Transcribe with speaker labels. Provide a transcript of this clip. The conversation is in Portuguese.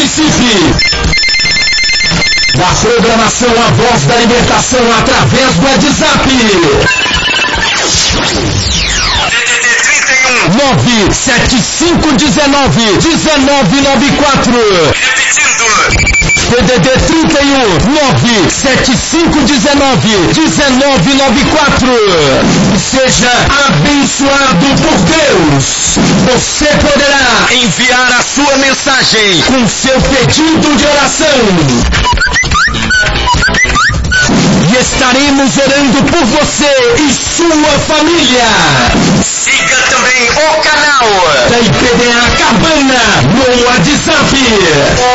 Speaker 1: Participe da programação A Voz da Libertação através do WhatsApp. 97519-1994.
Speaker 2: Repetindo.
Speaker 1: DDD 31 97519-1994. Seja abençoado por Deus. Você poderá enviar a sua mensagem com seu pedido de oração. E estaremos orando por você e sua família.
Speaker 2: Siga também o canal
Speaker 1: da IPDA Cabana no WhatsApp.